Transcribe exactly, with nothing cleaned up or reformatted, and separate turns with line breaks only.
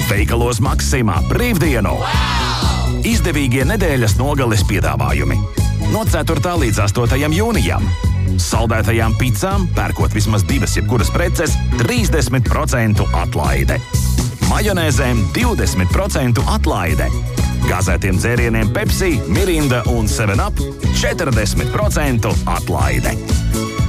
Veikalos Maksimā brīvdienu. Wow! Izdevīgie nedēļas nogales piedāvājumi. No ceturtā līdz astotajam jūnijam. Saldētajām picām, pērkot vismaz divas jebkuras preces, trīsdesmit procentu atlaide. Majonēzēm divdesmit procentu atlaide. Gazētiem dzērieniem Pepsi, Mirinda un seven up četrdesmit procentu atlaide.